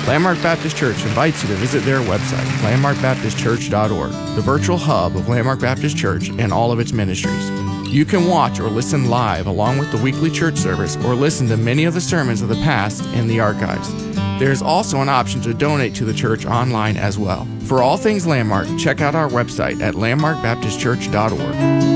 Landmark Baptist Church invites you to visit their website, landmarkbaptistchurch.org, the virtual hub of Landmark Baptist Church and all of its ministries. You can watch or listen live along with the weekly church service or listen to many of the sermons of the past in the archives. There is also an option to donate to the church online as well. For all things Landmark, check out our website at landmarkbaptistchurch.org.